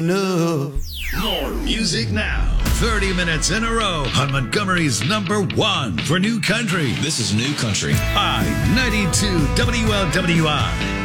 No. More music now. 30 minutes in a row on Montgomery's #1 for New Country. This is New Country. I-92 WLWI.